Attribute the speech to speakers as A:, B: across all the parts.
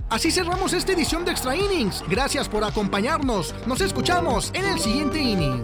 A: Así cerramos esta edición de Extra Innings. Gracias por acompañarnos. Nos escuchamos en el siguiente inning.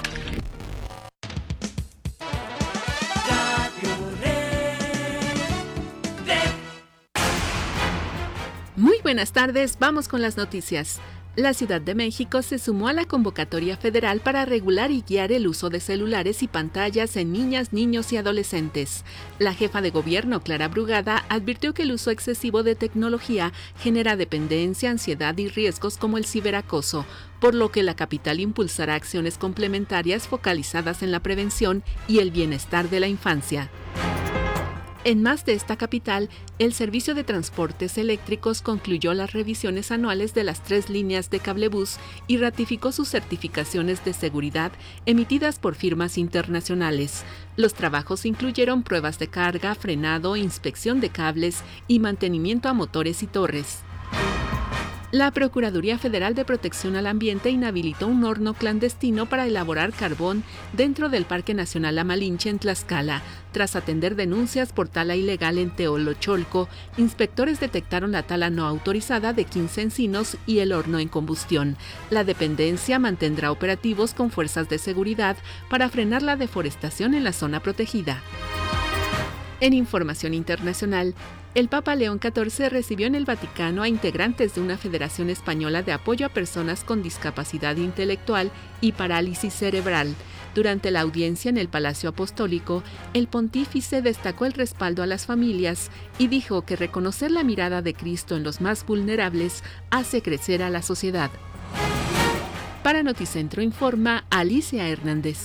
B: Muy buenas tardes, vamos con las noticias. La Ciudad de México se sumó a la convocatoria federal para regular y guiar el uso de celulares y pantallas en niñas, niños y adolescentes. La jefa de gobierno, Clara Brugada, advirtió que el uso excesivo de tecnología genera dependencia, ansiedad y riesgos como el ciberacoso, por lo que la capital impulsará acciones complementarias focalizadas en la prevención y el bienestar de la infancia. En más de esta capital, el Servicio de Transportes Eléctricos concluyó las revisiones anuales de las 3 líneas de cablebús y ratificó sus certificaciones de seguridad emitidas por firmas internacionales. Los trabajos incluyeron pruebas de carga, frenado, inspección de cables y mantenimiento a motores y torres. La Procuraduría Federal de Protección al Ambiente inhabilitó un horno clandestino para elaborar carbón dentro del Parque Nacional La Malinche en Tlaxcala. Tras atender denuncias por tala ilegal en Teolocholco, inspectores detectaron la tala no autorizada de 15 encinos y el horno en combustión. La dependencia mantendrá operativos con fuerzas de seguridad para frenar la deforestación en la zona protegida. En información internacional, el Papa León XIV recibió en el Vaticano a integrantes de una federación española de apoyo a personas con discapacidad intelectual y parálisis cerebral. Durante la audiencia en el Palacio Apostólico, el pontífice destacó el respaldo a las familias y dijo que reconocer la mirada de Cristo en los más vulnerables hace crecer a la sociedad. Para Noticentro informa Alicia Hernández.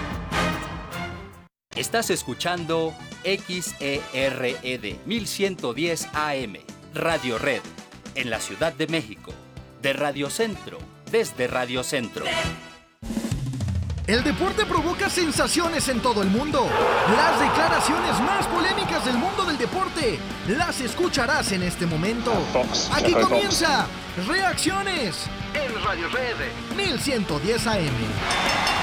C: Estás escuchando XERED 1110 AM, Radio Red, en la Ciudad de México, de Radio Centro, desde Radio Centro.
A: El deporte provoca sensaciones en todo el mundo. Las declaraciones más polémicas del mundo del deporte las escucharás en este momento. Aquí comienza Reacciones en Radio Red 1110 AM.